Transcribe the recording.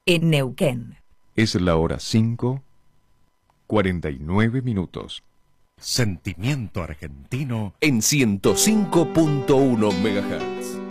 en Neuquén. Es la hora 5:49. Sentimiento argentino en 105.1 MHz.